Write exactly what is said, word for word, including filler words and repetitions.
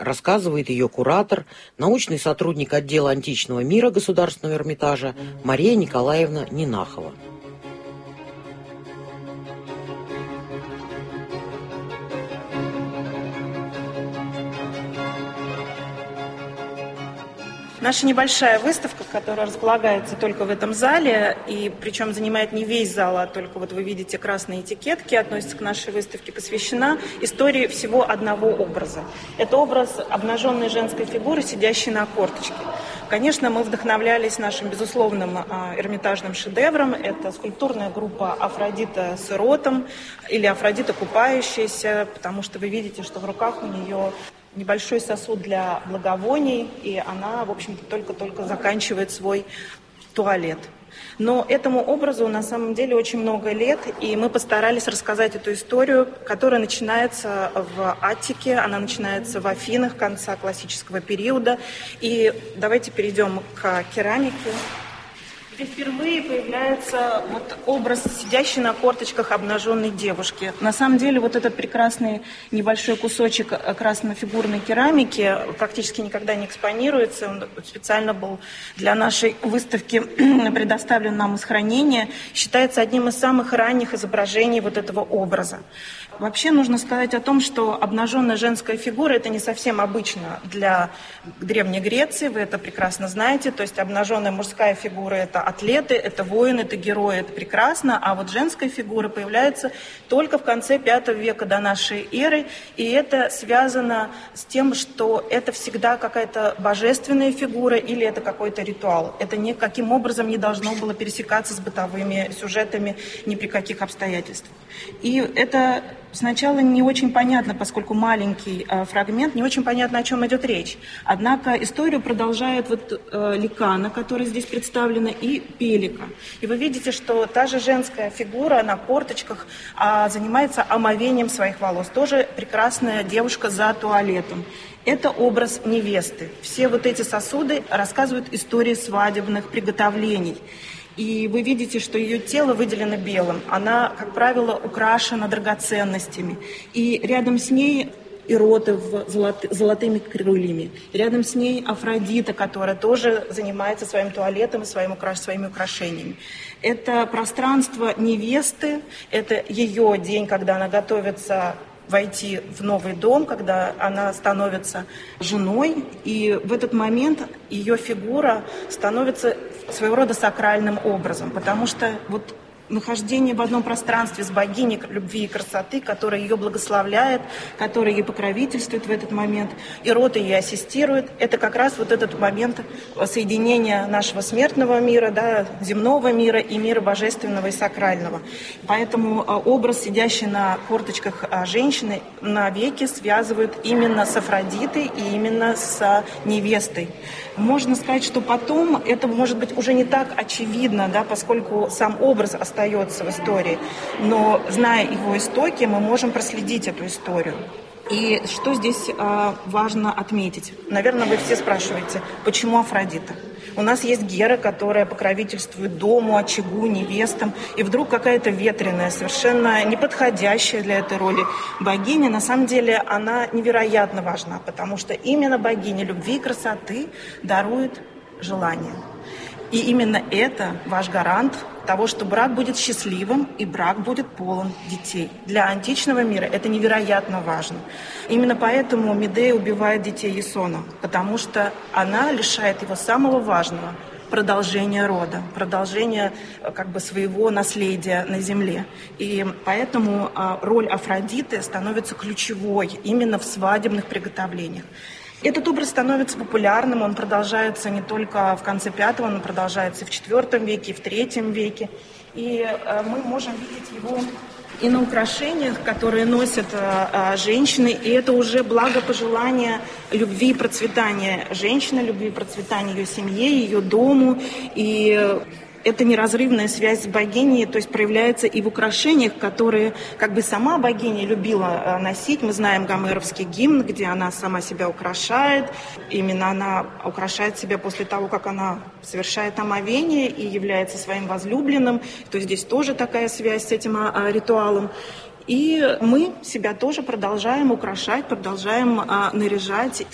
рассказывает ее куратор, научный сотрудник отдела античного мира Государственного Эрмитажа Мария Николаевна Нинахова. Наша небольшая выставка, которая располагается только в этом зале, и причем занимает не весь зал, а только вот вы видите красные этикетки, относится к нашей выставке, посвящена истории всего одного образа. Это образ обнаженной женской фигуры, сидящей на корточке. Конечно, мы вдохновлялись нашим безусловным эрмитажным шедевром. Это скульптурная группа Афродита с Иротом или Афродита купающаяся, потому что вы видите, что в руках у нее небольшой сосуд для благовоний, и она, в общем-то, только-только заканчивает свой туалет. Но этому образу на самом деле очень много лет, и мы постарались рассказать эту историю, которая начинается в Аттике, она начинается в Афинах конца классического периода. И давайте перейдем к керамике. Здесь впервые появляется вот образ сидящей на корточках обнаженной девушки. На самом деле вот этот прекрасный небольшой кусочек краснофигурной керамики практически никогда не экспонируется. Он специально был для нашей выставки предоставлен нам из хранения. Считается одним из самых ранних изображений вот этого образа. Вообще нужно сказать о том, что обнаженная женская фигура – это не совсем обычно для Древней Греции, вы это прекрасно знаете. То есть обнаженная мужская фигура – это атлеты, это воины, это герои, это прекрасно. А вот женская фигура появляется только в конце пятого века до нашей эры. И это связано с тем, что это всегда какая-то божественная фигура или это какой-то ритуал. Это никаким образом не должно было пересекаться с бытовыми сюжетами ни при каких обстоятельствах. И это сначала не очень понятно, поскольку маленький э, фрагмент, не очень понятно, о чем идет речь. Однако историю продолжает вот э, Ликана, которая здесь представлена, и Пелика. И вы видите, что та же женская фигура на корточках э, занимается омовением своих волос. Тоже прекрасная девушка за туалетом. Это образ невесты. Все вот эти сосуды рассказывают истории свадебных приготовлений. И вы видите, что ее тело выделено белым. Она, как правило, украшена драгоценностями. И рядом с ней Ироты в золот... золотыми крыльями. Рядом с ней Афродита, которая тоже занимается своим туалетом и своим украш... своими украшениями. Это пространство невесты, это ее день, когда она готовится войти в новый дом, когда она становится женой, и в этот момент ее фигура становится своего рода сакральным образом, потому что вот нахождение в одном пространстве с богиней любви и красоты, которая ее благословляет, которая ей покровительствует в этот момент, и Ирод ей ассистирует. Это как раз вот этот момент соединения нашего смертного мира, да, земного мира и мира божественного и сакрального. Поэтому образ, сидящий на корточках женщины, навеки связывают именно с Афродитой и именно с невестой. Можно сказать, что потом это может быть уже не так очевидно, да, поскольку сам образ остается в истории, но зная его истоки, мы можем проследить эту историю. И что здесь э, важно отметить? Наверное, вы все спрашиваете, почему Афродита? У нас есть Гера, которая покровительствует дому, очагу, невестам, и вдруг какая-то ветреная, совершенно неподходящая для этой роли богиня, на самом деле она невероятно важна, потому что именно богиня любви и красоты дарует желание. И именно это ваш гарант того, что брак будет счастливым и брак будет полон детей. Для античного мира это невероятно важно. Именно поэтому Медея убивает детей Ясона, потому что она лишает его самого важного – продолжения рода, продолжения как бы своего наследия на земле. И поэтому роль Афродиты становится ключевой именно в свадебных приготовлениях. Этот образ становится популярным, он продолжается не только в конце пятого, он продолжается и в четвертом веке, и в третьем веке. И мы можем видеть его и на украшениях, которые носят женщины, и это уже благопожелание любви и процветания женщины, любви и процветания ее семье, ее дому, и эта неразрывная связь с богиней, то есть проявляется и в украшениях, которые как бы сама богиня любила носить. Мы знаем гомеровский гимн, где она сама себя украшает. Именно она украшает себя после того, как она совершает омовение и является своим возлюбленным. То есть здесь тоже такая связь с этим ритуалом. И мы себя тоже продолжаем украшать, продолжаем наряжать.